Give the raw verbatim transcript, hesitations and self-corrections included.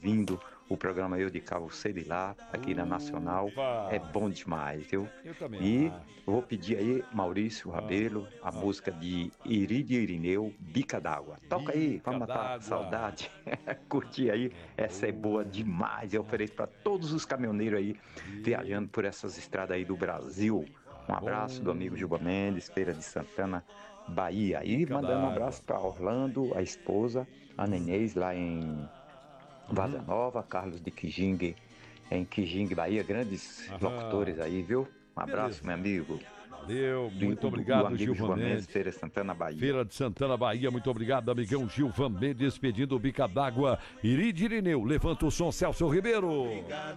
ouvindo o programa Eu de Cá, Você de Lá, aqui na Nacional. Ufa. É bom demais, viu? Eu também E acho. vou pedir aí, Maurício Rabelo, a música de Irídio Irineu, Bica d'Água. Toca aí, Bica vamos matar a d'Água. saudade. Curtir aí, essa é boa demais. Eu ofereço para todos os caminhoneiros aí, viajando por essas estradas aí do Brasil. Um abraço do amigo Gilba Mendes, Feira de Santana, Bahia. E Bica mandando um d'Água. abraço para Orlando, a esposa, a Nenês, lá em Vaza Nova, Carlos de Quijingue, em Quijingue, Bahia. Grandes Aham. locutores aí, viu? Um abraço, Beleza. meu amigo. Valeu, Do- muito do- obrigado, do amigo Gilvan Gilba Mendes, Mendes. Feira de Santana, Bahia. Feira de Santana, Bahia, muito obrigado, amigão Gilvan Mendes, pedindo o Bica d'Água. Iridirineu, levanta o som, Celso Ribeiro.